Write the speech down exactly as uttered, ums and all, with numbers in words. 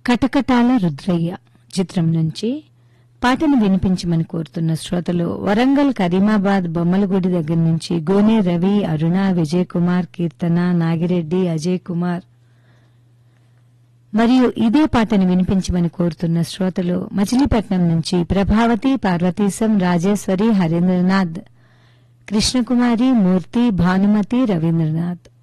కటకటాల రుద్రయ్య చిత్రం నుంచి పాటను వినిపించమని కోరుతున్న శ్రోతలు వరంగల్ కరీమాబాద్ బొమ్మలగుడి దగ్గర నుంచి గోనె రవి, అరుణ, విజయ్ కుమార్, కీర్తన, నాగిరెడ్డి, అజయ్ కుమార్ మరియు ఇదే పాటను వినిపించమని కోరుతున్న శ్రోతలు మచిలీపట్నం నుంచి ప్రభావతి, పార్వతీశం, రాజేశ్వరి, హరీంద్రనాథ్, కృష్ణకుమారి, మూర్తి, భానుమతి, రవీంద్రనాథ్.